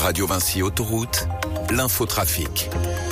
Radio Vinci Autoroute, l'infotrafic.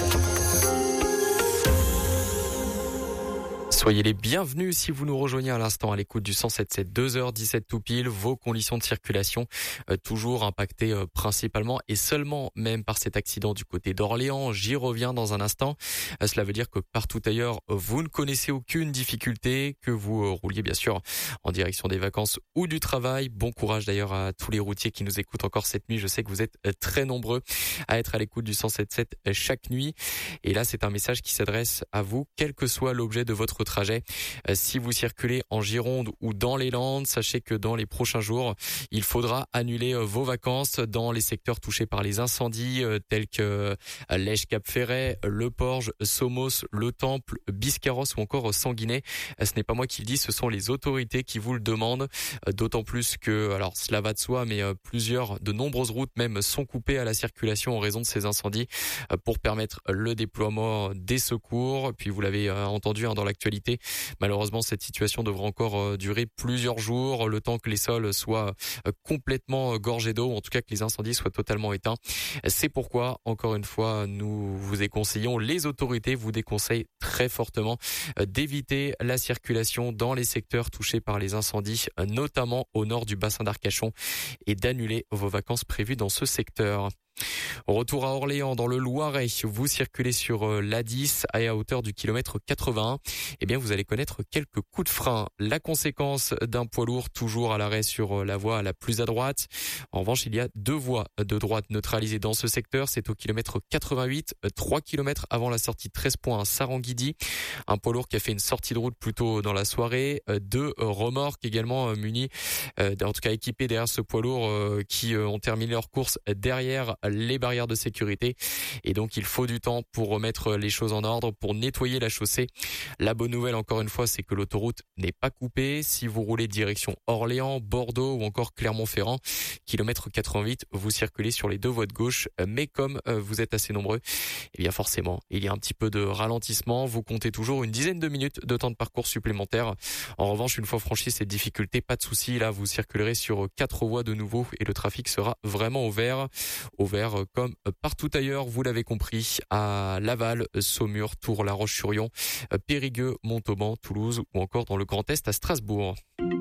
Soyez les bienvenus si vous nous rejoignez à l'instant à l'écoute du 107.7, 2h17 tout pile. Vos conditions de circulation toujours impactées principalement et seulement même par cet accident du côté d'Orléans. J'y reviens dans un instant. Cela veut dire que partout ailleurs, vous ne connaissez aucune difficulté, que vous rouliez bien sûr en direction des vacances ou du travail. Bon courage d'ailleurs à tous les routiers qui nous écoutent encore cette nuit. Je sais que vous êtes très nombreux à être à l'écoute du 107.7 chaque nuit. Et là, c'est un message qui s'adresse à vous, quel que soit l'objet de votre trajet. Si vous circulez en Gironde ou dans les Landes, sachez que dans les prochains jours, il faudra annuler vos vacances dans les secteurs touchés par les incendies tels que Lège-Cap-Ferret, Le Porge, Somos, Le Temple, Biscarrosse ou encore Sanguinet. Ce n'est pas moi qui le dis, ce sont les autorités qui vous le demandent. D'autant plus que, alors cela va de soi, mais de nombreuses routes même sont coupées à la circulation en raison de ces incendies pour permettre le déploiement des secours. Puis vous l'avez entendu dans l'actualité, malheureusement cette situation devra encore durer plusieurs jours, le temps que les sols soient complètement gorgés d'eau, ou en tout cas que les incendies soient totalement éteints. C'est pourquoi, encore une fois, nous vous déconseillons, les autorités vous déconseillent très fortement d'éviter la circulation dans les secteurs touchés par les incendies, notamment au nord du bassin d'Arcachon, et d'annuler vos vacances prévues dans ce secteur. Retour à Orléans, dans le Loiret, vous circulez sur l'A10 à hauteur du kilomètre 81. Eh bien, vous allez connaître quelques coups de frein. La conséquence d'un poids lourd toujours à l'arrêt sur la voie la plus à droite. En revanche, il y a deux voies de droite neutralisées dans ce secteur. C'est au kilomètre 88, 3 kilomètres avant la sortie 13 points à Saranguidi. Un poids lourd qui a fait une sortie de route plus tôt dans la soirée. Deux remorques également munis, en tout cas équipés derrière ce poids lourd qui ont terminé leur course derrière les barrières de sécurité, et donc il faut du temps pour remettre les choses en ordre, pour nettoyer la chaussée. La bonne nouvelle, encore une fois, c'est que l'autoroute n'est pas coupée. Si vous roulez direction Orléans, Bordeaux ou encore Clermont-Ferrand, kilomètre 88, vous circulez sur les deux voies de gauche, mais comme vous êtes assez nombreux, eh bien forcément, il y a un petit peu de ralentissement. Vous comptez toujours une dizaine de minutes de temps de parcours supplémentaire. En revanche, une fois franchi cette difficulté, pas de souci, là vous circulerez sur 4 voies de nouveau et le trafic sera vraiment au vert comme partout ailleurs, vous l'avez compris, à Laval, Saumur, Tours, La Roche-sur-Yon, Périgueux, Montauban, Toulouse ou encore dans le Grand Est à Strasbourg.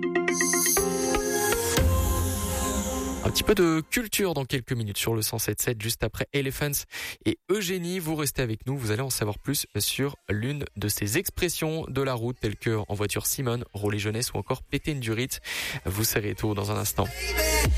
Un petit peu de culture dans quelques minutes sur le 107.7, juste après Elephants et Eugénie. Vous restez avec nous, vous allez en savoir plus sur l'une de ces expressions de la route, telles que en voiture Simone, rouler jeunesse ou encore péter une durite. Vous serez tout dans un instant.